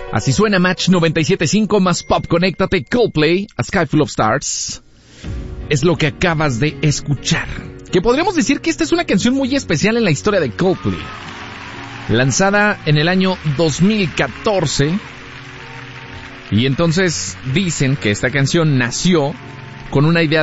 Así suena Match 97.5 más Pop. Conéctate, Coldplay, A Sky Full of Stars. Es lo que acabas de escuchar. Que podríamos decir que esta es una canción muy especial en la historia de Coldplay. Lanzada en el año 2014. Y entonces dicen que esta canción nació con una idea